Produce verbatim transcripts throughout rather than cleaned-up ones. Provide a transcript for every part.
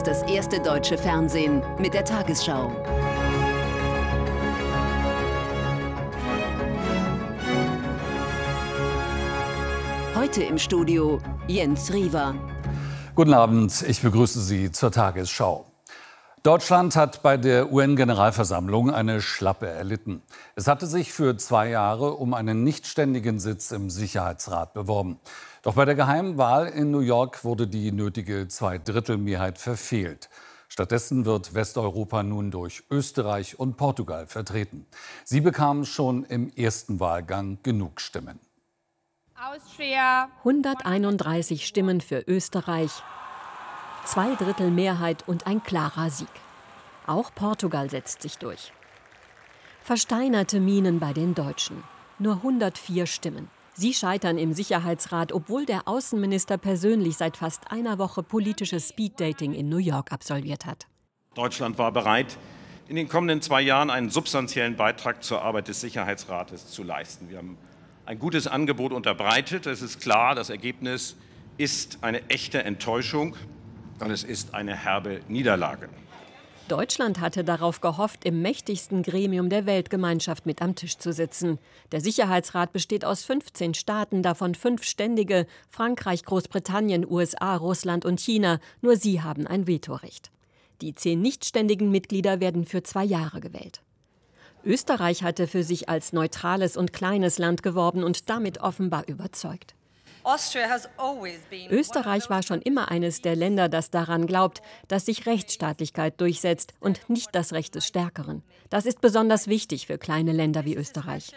ist das erste deutsche Fernsehen mit der Tagesschau. Heute im Studio Jens Riewer. Guten Abend, ich begrüße Sie zur Tagesschau. Deutschland hat bei der U N-Generalversammlung eine Schlappe erlitten. Es hatte sich für zwei Jahre um einen nichtständigen Sitz im Sicherheitsrat beworben. Doch bei der geheimen Wahl in New York wurde die nötige Zweidrittelmehrheit verfehlt. Stattdessen wird Westeuropa nun durch Österreich und Portugal vertreten. Sie bekamen schon im ersten Wahlgang genug Stimmen. hunderteinunddreißig Stimmen für Österreich, Zweidrittelmehrheit und ein klarer Sieg. Auch Portugal setzt sich durch. Versteinerte Mienen bei den Deutschen. Nur hundertvier Stimmen. Sie scheitern im Sicherheitsrat, obwohl der Außenminister persönlich seit fast einer Woche politisches Speeddating in New York absolviert hat. Deutschland war bereit, in den kommenden zwei Jahren einen substanziellen Beitrag zur Arbeit des Sicherheitsrates zu leisten. Wir haben ein gutes Angebot unterbreitet. Es ist klar, das Ergebnis ist eine echte Enttäuschung und es ist eine herbe Niederlage. Deutschland hatte darauf gehofft, im mächtigsten Gremium der Weltgemeinschaft mit am Tisch zu sitzen. Der Sicherheitsrat besteht aus fünfzehn Staaten, davon fünf ständige: Frankreich, Großbritannien, U S A, Russland und China. Nur sie haben ein Vetorecht. Die zehn nichtständigen Mitglieder werden für zwei Jahre gewählt. Österreich hatte für sich als neutrales und kleines Land geworben und damit offenbar überzeugt. Österreich war schon immer eines der Länder, das daran glaubt, dass sich Rechtsstaatlichkeit durchsetzt und nicht das Recht des Stärkeren. Das ist besonders wichtig für kleine Länder wie Österreich.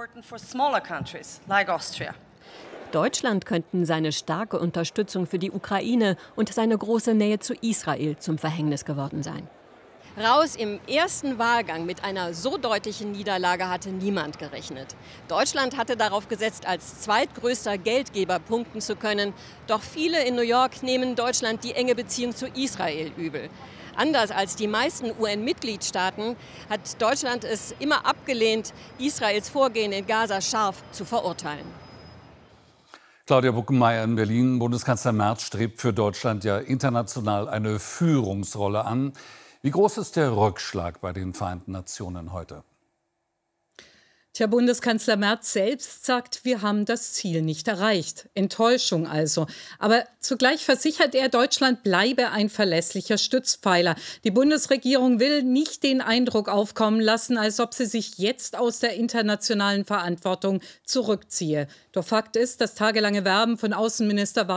Deutschland könnten seine starke Unterstützung für die Ukraine und seine große Nähe zu Israel zum Verhängnis geworden sein. Raus im ersten Wahlgang mit einer so deutlichen Niederlage hatte niemand gerechnet. Deutschland hatte darauf gesetzt, als zweitgrößter Geldgeber punkten zu können. Doch viele in New York nehmen Deutschland die enge Beziehung zu Israel übel. Anders als die meisten U N-Mitgliedstaaten hat Deutschland es immer abgelehnt, Israels Vorgehen in Gaza scharf zu verurteilen. Claudia Buckenmeier in Berlin. Bundeskanzler Merz strebt für Deutschland ja international eine Führungsrolle an. Wie groß ist der Rückschlag bei den Vereinten Nationen heute? Tja, Bundeskanzler Merz selbst sagt, wir haben das Ziel nicht erreicht. Enttäuschung also. Aber zugleich versichert er, Deutschland bleibe ein verlässlicher Stützpfeiler. Die Bundesregierung will nicht den Eindruck aufkommen lassen, als ob sie sich jetzt aus der internationalen Verantwortung zurückziehe. Doch Fakt ist, das tagelange Werben von Außenminister